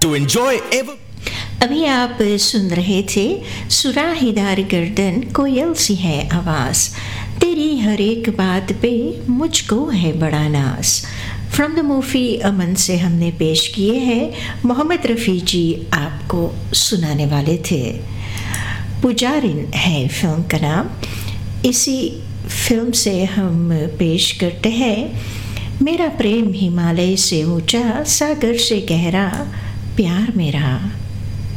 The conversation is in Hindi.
To enjoy ever. अभी आप सुन रहे थे सुराहीदार गर्दन कोयल सी है आवाज़, तेरी हर एक बात पे मुझको है बड़ा नाज। फ्रॉम द मूवी अमन से हमने पेश किए हैं, मोहम्मद रफ़ी जी आपको सुनाने वाले थे। पुजारिन है फिल्म का नाम। इसी फिल्म से हम पेश करते हैं मेरा प्रेम हिमालय से ऊंचा, सागर से गहरा, प्यार मेरा